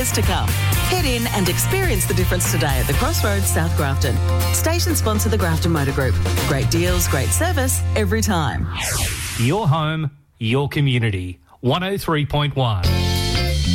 to come. Head in and experience the difference today at the Crossroads, South Grafton. Station sponsor the Grafton Motor Group. Great deals, great service, every time. Your home, your community. 103.1.